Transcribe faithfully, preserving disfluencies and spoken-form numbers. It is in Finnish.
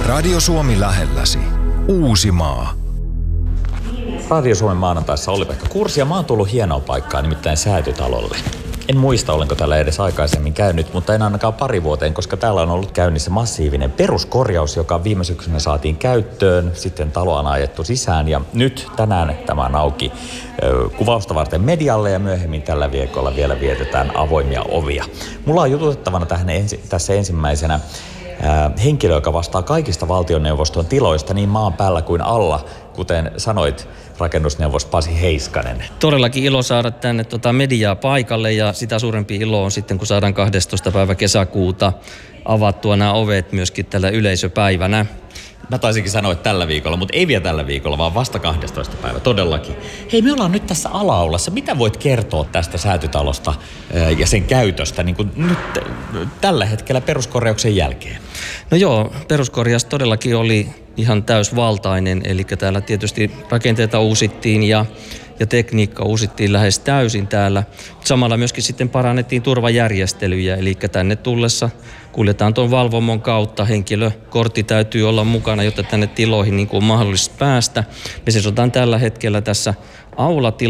Radio Suomi lähelläsi. Uusimaa. Radio Suomen maanantaissa Olli-Pekka Kursi ja mä oon tullut hienoa paikkaa, nimittäin Säätytalolle. En muista, olenko täällä edes aikaisemmin käynyt, mutta en ainakaan pari vuoteen, koska täällä on ollut käynnissä massiivinen peruskorjaus, joka viime syksynä saatiin käyttöön. Sitten talo on ajettu sisään ja nyt tänään tämä on auki kuvausta varten medialle ja myöhemmin tällä viikolla vielä vietetään avoimia ovia. Mulla on jututettavana tähän ensi, tässä ensimmäisenä henkilö, joka vastaa kaikista valtioneuvoston tiloista niin maan päällä kuin alla, kuten sanoit, rakennusneuvos Pasi Heiskanen. Todellakin ilo saada tänne tuota mediaa paikalle ja sitä suurempi ilo on sitten, kun saadaan kahdestoista päivä kesäkuuta avattua nämä ovet myöskin tällä yleisöpäivänä. Mä taisinkin sanoa, että tällä viikolla, mutta ei vielä tällä viikolla, vaan vasta kahdestoista päivä, todellakin. Hei, me ollaan nyt tässä ala-aulassa. Mitä voit kertoa tästä Säätytalosta ja sen käytöstä niin kuin nyt tällä hetkellä peruskorjauksen jälkeen? No joo, peruskorjaus todellakin oli ihan täysvaltainen, eli täällä tietysti rakenteita uusittiin ja ja tekniikka uusittiin lähes täysin täällä. Samalla myöskin sitten parannettiin turvajärjestelyjä, eli tänne tullessa kuljetaan tuon valvomon kautta. Henkilökortti täytyy olla mukana, jotta tänne tiloihin niin kuin on mahdollista päästä. Me seisotaan tällä hetkellä tässä aulatilassa.